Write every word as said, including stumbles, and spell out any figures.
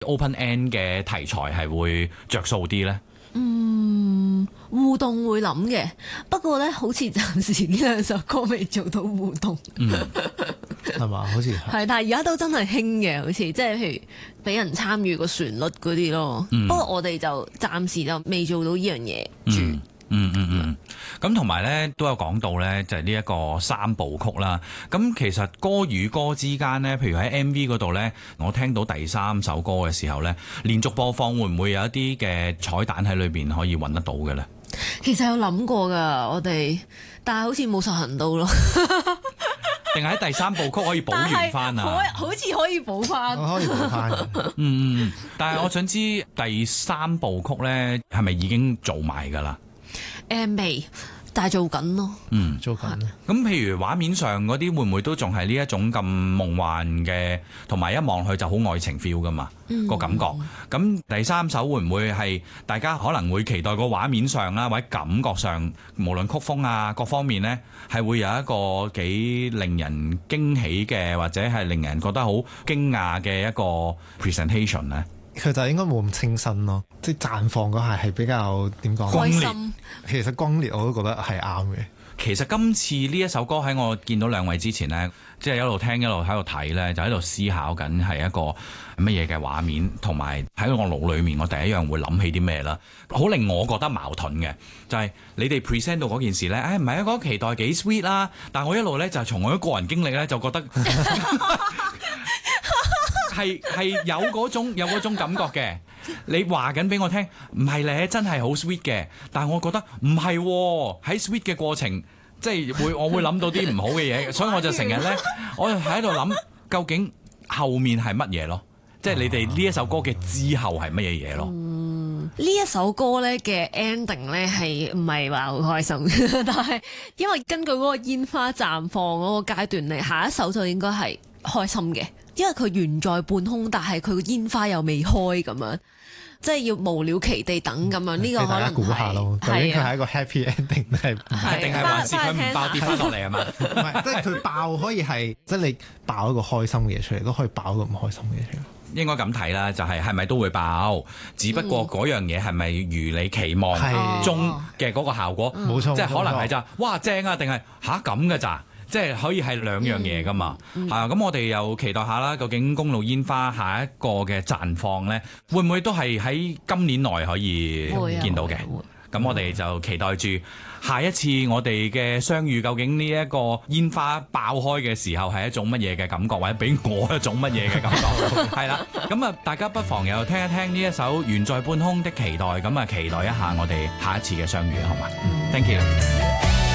open end 嘅題材係會着數啲呢？ 嗯，互動會諗嘅，不過咧，好似暫時呢兩首歌未做到互動， 嗯， 係嘛？好似係，但係而家都真係興嘅，好似即係譬如俾人參與個旋律嗰啲咯。 嗯、 不過我哋就暫時就未做到呢樣嘢住。 嗯嗯嗯嗯，咁同埋咧都有講到咧，就係呢一個三部曲啦。咁其實歌與歌之間咧，譬如喺 M V 嗰度咧，我聽到第三首歌嘅時候咧，連續播放會唔會有一啲嘅彩蛋喺裏邊可以揾得到嘅咧？ 其實有諗過㗎，我哋，但係好似冇實行到咯。 定係喺第三部曲可以補完翻啊？ 好似可以補翻， 可以補翻。 嗯嗯，但係我想知第三部曲咧係咪已經做埋㗎啦？ 誒未，但係做緊咯。 嗯， 做緊。 咁譬如畫面上嗰啲會唔會都仲係呢一種咁夢幻嘅，同埋一望去就好愛情 feel 噶嘛？ 嗯、 個感覺。咁第三首會唔會係大家可能會期待個畫面上啦，或者感覺上，無論曲風啊各方面呢，係會有一個幾令人驚喜嘅，或者係令人覺得好驚訝嘅一個 presentation 呢？ 佢就應該冇咁清新咯，即係綻放嗰下係比較點講？ 開心。 其實轟烈我都覺得係啱嘅。 其實今次呢一首歌喺我見到兩位之前呢，即係一路聽一路喺度睇呢，就喺度思考緊係一個乜嘢嘅畫面，同埋喺我腦裏面我第一樣會諗起啲咩啦。好令我覺得矛盾嘅就係、是、你哋 present 到嗰件事呢，誒唔係啊，嗰個期待幾 sweet 啦，但我一路呢，就係從我嘅個人經歷呢，就覺得係係有嗰種有嗰種感覺嘅。你話緊俾我聽，唔係咧，真係好 sweet 嘅。但係我覺得唔係喎，喺 sweet 嘅過程，即係會我會諗到啲唔好嘅嘢，所以我就成日咧，我就喺度諗究竟後面係乜嘢咯？即係你哋呢一首歌嘅之後係乜嘢嘢咯？ 嗯，呢一首歌咧嘅 ending 咧係唔係話好開心？但係因為根據嗰個煙花綻放嗰個階段嚟，下一首就應該係開心嘅。因為佢懸在半空，但係佢個煙花又未開咁樣，即係要無了期地等咁樣。呢、嗯、個可能估下咯，究竟佢係一個 happy ending 定係定係還是佢唔爆跌翻落嚟啊嘛？ 唔係，即係佢爆可以係即係你爆一個開心嘅嘢出嚟，都可以爆一個唔開心嘅嘢出嚟。 應該咁睇啦，就係係咪都會爆？只不過嗰樣嘢係咪如你期望中嘅嗰個效果？冇錯、嗯，即係可能係咋？哇正啊！定係吓咁嘅咋？即係可以係兩樣嘢噶嘛，係、嗯嗯、啊！咁我哋又期待下啦，究竟公路煙花下一個嘅綻放呢，會唔會都係喺今年內可以見到嘅？咁我哋就期待住下一次我哋嘅相遇，究竟呢一個煙花爆開嘅時候係一種乜嘢嘅感覺，或者俾我一種乜嘢嘅感覺？係啦，咁啊，大家不妨又聽一聽呢一首《懸在半空的期待》，咁啊，期待一下我哋下一次嘅相遇，好嘛？Thank you。